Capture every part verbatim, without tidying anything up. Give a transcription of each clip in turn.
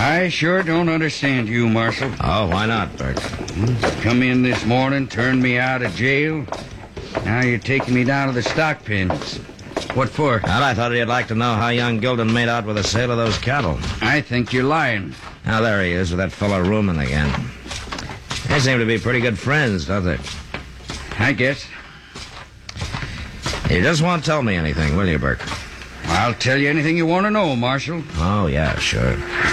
I sure don't understand you, Marshal. Oh, why not, Burke? Come in this morning, turned me out of jail. Now you're taking me down to the stock pens. What for? Well, I thought you'd like to know how young Gilden made out with the sale of those cattle. I think you're lying. Now, there he is with that fellow Ruman again. They seem to be pretty good friends, don't they? I guess. You just won't tell me anything, will you, Burke? I'll tell you anything you want to know, Marshal. Oh, yeah, sure.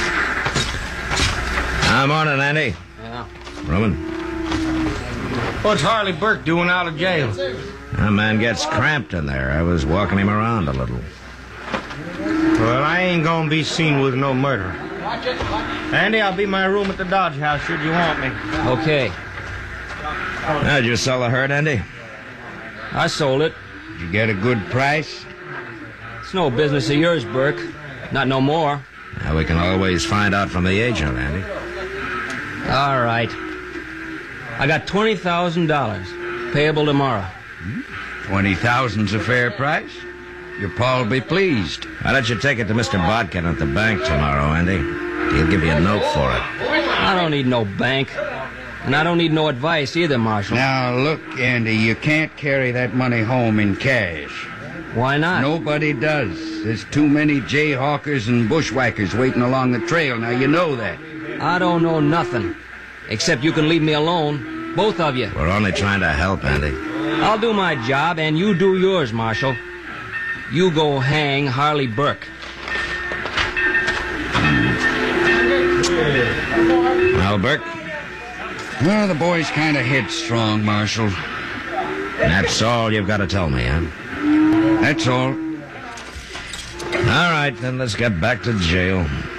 Ah, morning, Andy. Yeah. Ruman. What's Harley Burke doing out of jail? That man gets cramped in there. I was walking him around a little. Well, I ain't gonna be seen with no murder. Andy, I'll be in my room at the Dodge House should you want me. Okay. Now, did you sell the herd, Andy? I sold it. Did you get a good price? It's no business of yours, Burke. Not no more. Now, we can always find out from the agent, Andy. All right. I got twenty thousand dollars. Payable tomorrow. Twenty thousand's a fair price. Your pa'll be pleased. Why don't you take it to Mister Bodkin at the bank tomorrow, Andy? He'll give you a note for it. I don't need no bank. And I don't need no advice either, Marshal. Now, look, Andy, you can't carry that money home in cash. Why not? Nobody does. There's too many jayhawkers and bushwhackers waiting along the trail. Now, you know that. I don't know nothing. Except you can leave me alone. Both of you. We're only trying to help, Andy. I'll do my job, and you do yours, Marshal. You go hang Harley Burke. Well, Burke? Well, the boy's kind of headstrong, Marshal. That's all you've got to tell me, huh? That's all. All right, then let's get back to jail.